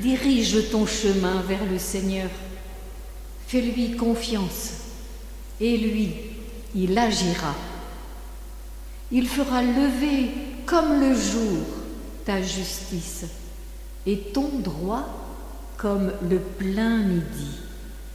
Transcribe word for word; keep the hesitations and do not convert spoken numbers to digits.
dirige ton chemin vers le Seigneur. Fais-lui confiance, et lui, il agira. Il fera lever comme le jour ta justice, et ton droit comme le plein midi.